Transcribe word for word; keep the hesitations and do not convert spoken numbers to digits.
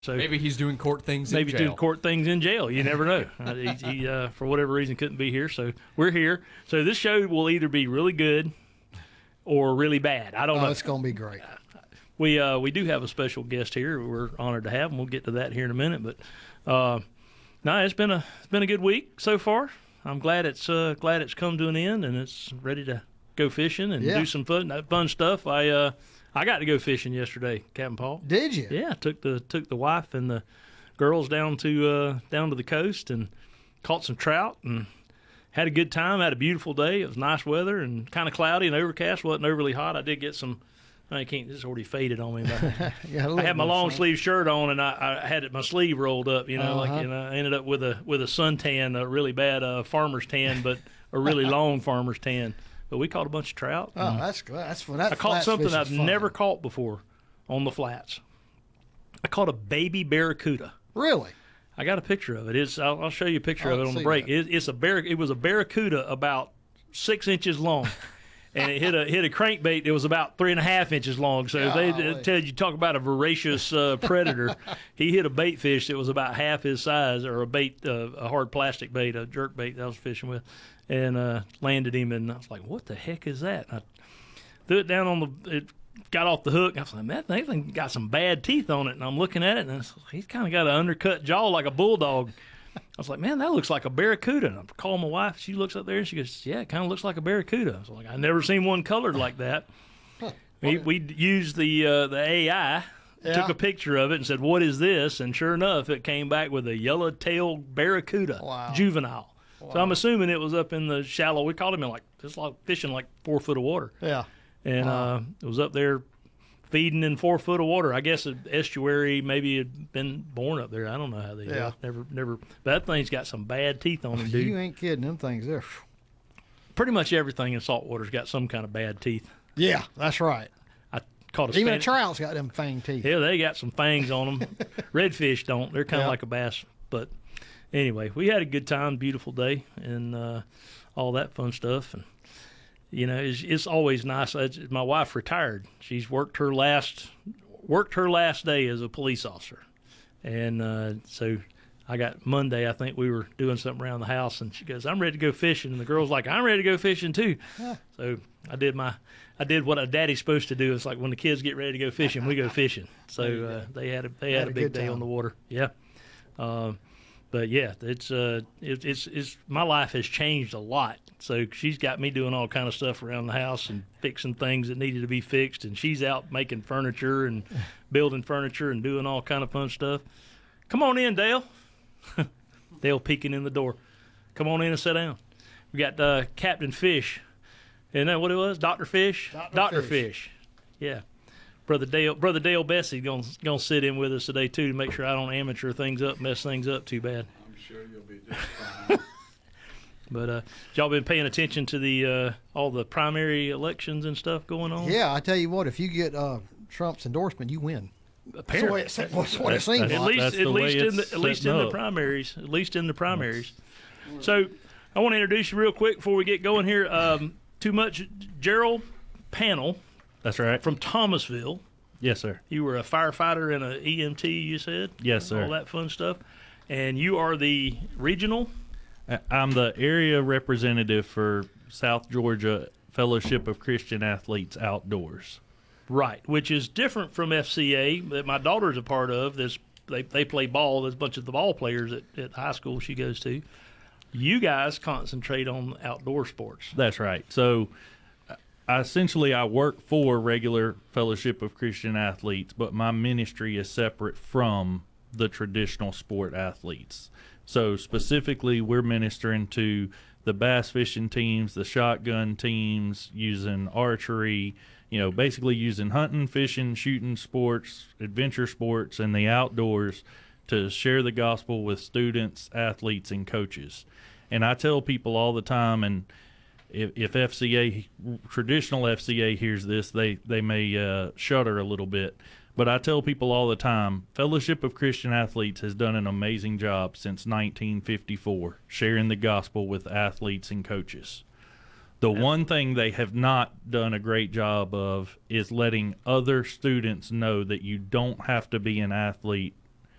So maybe he's doing court things maybe in jail. doing court things in jail. You never know. uh, he, he uh, for whatever reason, couldn't be here. So we're here. So this show will either be really good or really bad. I don't oh, know. It's going to be great. We uh, we do have a special guest here. We're honored to have him. We'll get to that here in a minute. But uh, no, it's been a it's been a good week so far. I'm glad it's uh, glad it's come to an end and it's ready to go fishing and Yeah. do some fun fun stuff. I uh, I got to go fishing yesterday, Captain Paul. Did you? Yeah, took the took the wife and the girls down to uh, down to the coast and caught some trout and had a good time. Had a beautiful day. It was nice weather and kind of cloudy and overcast. wasn't overly hot. I did get some. I can't. It's already faded on me. But Yeah, a little I had my bit, long son. sleeve shirt on and I, I had it, my sleeve rolled up. You know, Uh-huh. like and I ended up with a with a suntan, a really bad uh, farmer's tan, but a really long farmer's tan. But we caught a bunch of trout. Oh, that's good. That's for that. I caught flats something fishing's I've fun. never caught before on the flats. I caught a baby barracuda. Really? I got a picture of it. It's I'll, I'll show you a picture I of it don't on the see break. that. It, it's a bar, It was a barracuda about six inches long, and it hit a hit a crankbait that was about three and a half inches long. So if they Golly. tell you talk about a voracious uh, predator, he hit a bait fish that was about half his size, or a bait, uh, a hard plastic bait, a jerk bait that I was fishing with, and uh, landed him. And I was like, "What the heck is that?" And I threw it down on the. It got off the hook. I was like, "Man, that thing got some bad teeth on it." And I'm looking at it, and it's, he's kind of got an undercut jaw like a bulldog. I was like, "Man, that looks like a barracuda." And I call my wife. She looks up there and she goes, "Yeah, it kind of looks like a barracuda." I was like, "I never seen one colored like that." we we used the uh, the A I, Yeah. took a picture of it and said, "What is this?" And sure enough, it came back with a yellow-tailed barracuda, Wow. juvenile. So I'm assuming it was up in the shallow. We caught him in like just like fishing like four foot of water, Yeah. and Wow. uh, it was up there feeding in four foot of water. I guess an estuary maybe had been born up there. I don't know how they. Yeah. Uh, never, never. But that thing's got some bad teeth on him, dude. You ain't kidding. Them things there. Pretty much everything in saltwater's got some kind of bad teeth. Yeah, that's right. I caught a Even a Spanish. trout's got them fang teeth. Yeah, they got some fangs on them. Redfish don't. They're kind of Yeah. like a bass. But anyway, we had a good time, beautiful day, and uh, all that fun stuff. And you know, it's, it's always nice. It's- My wife retired. She's worked her last worked her last day as a police officer, and uh, so I got Monday. I think we were doing something around the house, and she goes, "I'm ready to go fishing." And the girl's like, "I'm ready to go fishing too." So I did my I did what a daddy's supposed to do. It's like when the kids get ready to go fishing, we go fishing. So uh, they had a they had, Had a a big good day time. on the water. Yeah. Um, but yeah, it's uh, it, it's it's my life has changed a lot. So she's got me doing all kind of stuff around the house and fixing things that needed to be fixed, and she's out making furniture and building furniture and doing all kind of fun stuff. Come on in, Dale. Dale peeking in the door. Come on in and sit down. We got uh, Captain Fish. Isn't that what it was? Doctor Fish. Doctor Fish. Fish. Yeah. Brother Dale, brother Dale Bessie gonna gonna sit in with us today too to make sure I don't amateur things up, mess things up too bad. I'm sure you'll be just fine. But uh, y'all been paying attention to the uh, all the primary elections and stuff going on? Yeah, I tell you what, if you get uh, Trump's endorsement, you win. Apparently. That's the way it, that's what it seems At like. least, That's at the way least in it's the at least in setting the up. primaries. At least in the primaries. So, I want to introduce you real quick before we get going here. Um, too much, Gerald Panel That's right. from Thomasville. Yes, sir. You were a firefighter and a E M T. You said Yes, sir. All that fun stuff, and you are the regional. I- I'm the area representative for South Georgia Fellowship of Christian Athletes Outdoors. Right, which is different from F C A that my daughter's a part of. This they they play ball. There's a bunch of the ball players at, at high school she goes to. You guys concentrate on outdoor sports. That's right. So, I, essentially, I work for regular Fellowship of Christian Athletes, but my ministry is separate from the traditional sport athletes. So, specifically, we're ministering to the bass fishing teams, the shotgun teams, using archery, you know, basically using hunting, fishing, shooting sports, adventure sports, and the outdoors to share the gospel with students, athletes, and coaches. And I tell people all the time, and if, if F C A, traditional F C A hears this, they, they may uh, shudder a little bit. But I tell people all the time, Fellowship of Christian Athletes has done an amazing job since nineteen fifty-four, sharing the gospel with athletes and coaches. The one thing they have not done a great job of is letting other students know that you don't have to be an athlete